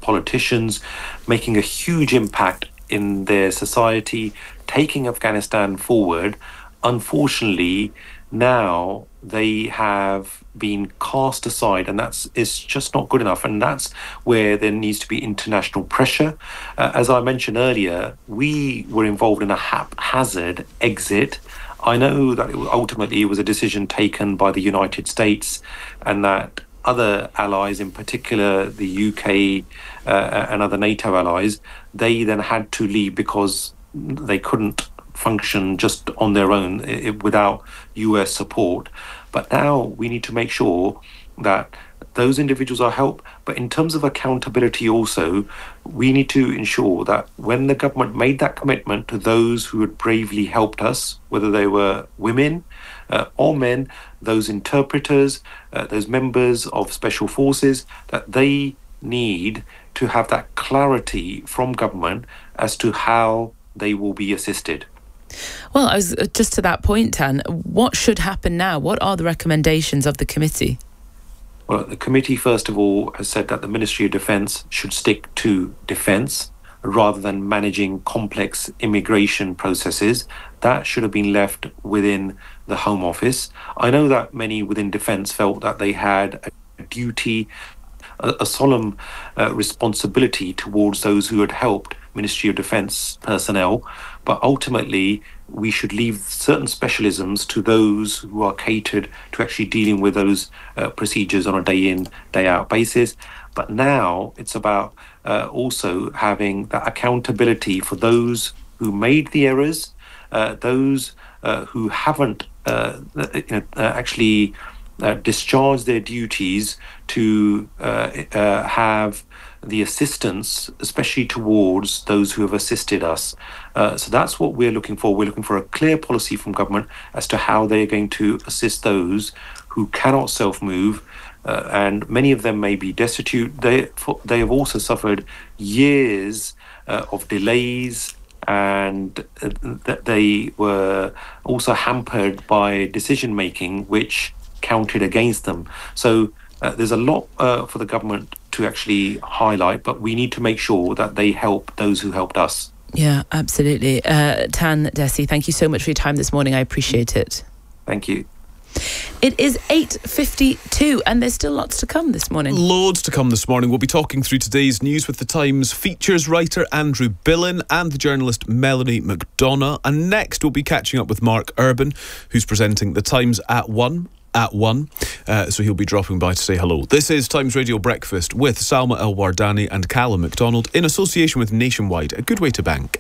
politicians, making a huge impact in their society, taking Afghanistan forward. Unfortunately, now they have been cast aside, and it's just not good enough. And that's where there needs to be international pressure. As I mentioned earlier, we were involved in a haphazard exit. I know that ultimately it was a decision taken by the United States, and that other allies, in particular the UK and other NATO allies, they then had to leave because they couldn't function just on their own without US support. But now we need to make sure that those individuals are helped. But in terms of accountability also, we need to ensure that when the government made that commitment to those who had bravely helped us, whether they were women or men, those interpreters, those members of special forces, that they need to have that clarity from government as to how they will be assisted. Well, I was just to that point, Tan, what should happen now? What are the recommendations of the committee? Well, the committee, first of all, has said that the Ministry of Defence should stick to defence rather than managing complex immigration processes. That should have been left within the Home Office. I know that many within Defence felt that they had a duty, a solemn responsibility towards those who had helped Ministry of Defence personnel, but ultimately we should leave certain specialisms to those who are catered to actually dealing with those procedures on a day in, day out basis. But now it's about also having that accountability for those who made the errors, those who haven't actually discharged their duties to have the assistance, especially towards those who have assisted us. So that's what we're looking for. We're looking for a clear policy from government as to how they're going to assist those who cannot self-move, and many of them may be destitute. They have also suffered years of delays, and that they were also hampered by decision-making which counted against them. So there's a lot for the government to actually highlight, but we need to make sure that they help those who helped us. Yeah, absolutely. Tan Desi, thank you so much for your time this morning. I appreciate it. Thank you. It is 8:52 and there's still lots to come this morning. Loads to come this morning. We'll be talking through today's news with the Times features writer Andrew Billen and the journalist Melanie McDonough. And next we'll be catching up with Mark Urban, who's presenting the Times at 1. So he'll be dropping by to say hello. This is Times Radio Breakfast with Salma El-Wardani and Callum MacDonald in association with Nationwide, a good way to bank.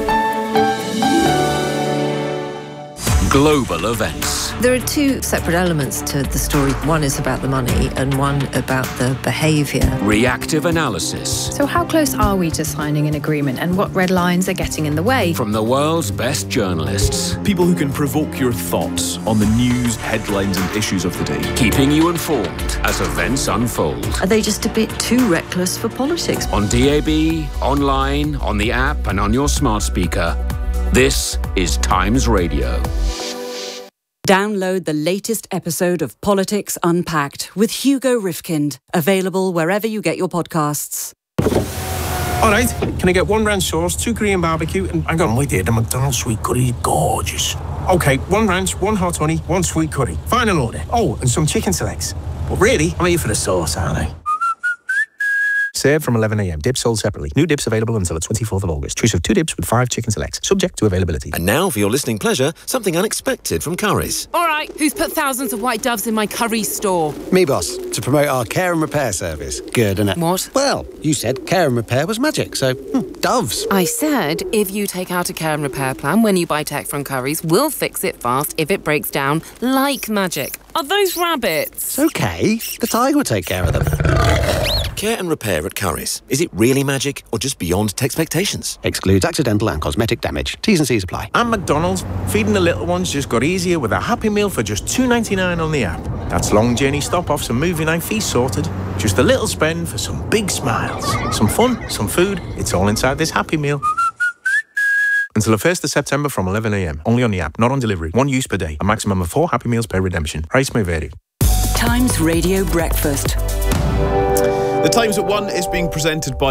Global events. There are two separate elements to the story. One is about the money and one about the behaviour. Reactive analysis. So how close are we to signing an agreement, and what red lines are getting in the way? From the world's best journalists. People who can provoke your thoughts on the news, headlines and issues of the day. Keeping you informed as events unfold. Are they just a bit too reckless for politics? On DAB, online, on the app and on your smart speaker. This is Times Radio. Download the latest episode of Politics Unpacked with Hugo Rifkind, available wherever you get your podcasts. All right, can I get 1 ranch sauce, 2 Korean barbecue, and hang on, wait here, the McDonald's sweet curry is gorgeous. Okay, 1 ranch, 1 hot honey, 1 sweet curry. Final order. Oh, and some chicken selects. But really, I'm here for the sauce, aren't I? Served from 11 a.m. Dips sold separately. New dips available until the 24th of August. Choice of 2 dips with 5 chicken selects. Subject to availability. And now for your listening pleasure, something unexpected from Currys. All right, who's put thousands of white doves in my Currys store? Me, boss, to promote our care and repair service. Good, innit? What? Well, you said care and repair was magic, so doves. I said if you take out a care and repair plan when you buy tech from Currys, we'll fix it fast if it breaks down like magic. Are those rabbits? It's okay. The tiger will take care of them. Care and repair at Currys. Is it really magic or just beyond expectations? Excludes accidental and cosmetic damage. T's and C's apply. And McDonald's, feeding the little ones just got easier with a Happy Meal for just $2.99 on the app. That's long journey stop-offs and movie night feast sorted. Just a little spend for some big smiles. Some fun, some food. It's all inside this Happy Meal. Until the 1st of September from 11 a.m. Only on the app, not on delivery. 1 use per day. A maximum of 4 Happy Meals per redemption. Price may vary. Times Radio Breakfast. The Times at 1 is being presented by